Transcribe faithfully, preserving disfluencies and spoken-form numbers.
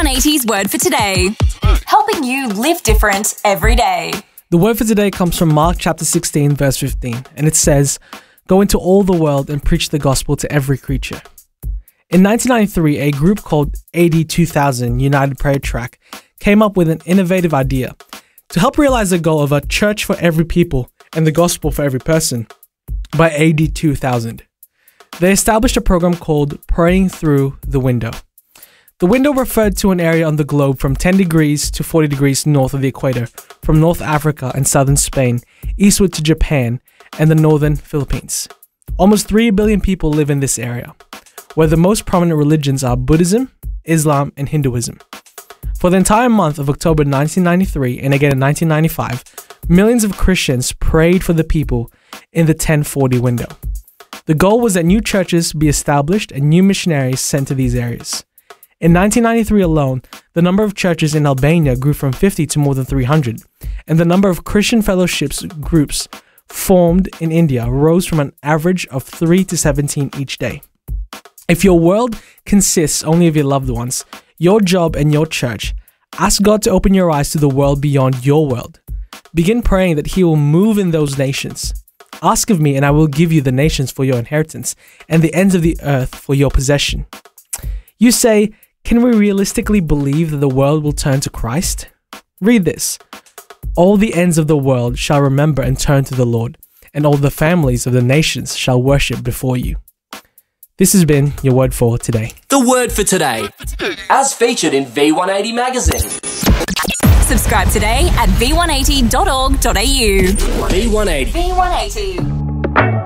one eighty's Word for Today, helping you live different every day. The word for today comes from Mark chapter sixteen, verse fifteen, and it says, "Go into all the world and preach the gospel to every creature." In nineteen ninety-three, a group called A D two thousand United Prayer Track came up with an innovative idea to help realize the goal of a church for every people and the gospel for every person by A D two thousand. They established a program called Praying Through the Window. The window referred to an area on the globe from ten degrees to forty degrees north of the equator, from North Africa and southern Spain, eastward to Japan and the northern Philippines. Almost three billion people live in this area, where the most prominent religions are Buddhism, Islam, and Hinduism. For the entire month of October nineteen ninety-three and again in nineteen ninety-five, millions of Christians prayed for the people in the ten forty window. The goal was that new churches be established and new missionaries sent to these areas. In nineteen ninety-three alone, the number of churches in Albania grew from fifty to more than three hundred, and the number of Christian fellowships groups formed in India rose from an average of three to seventeen each day. If your world consists only of your loved ones, your job and your church, ask God to open your eyes to the world beyond your world. Begin praying that He will move in those nations. Ask of me and I will give you the nations for your inheritance and the ends of the earth for your possession. You say, can we realistically believe that the world will turn to Christ? Read this. All the ends of the world shall remember and turn to the Lord, and all the families of the nations shall worship before you. This has been your word for today. The word for today, as featured in V one eighty magazine. Subscribe today at v one eighty dot org dot a u. V one eighty. V one eighty.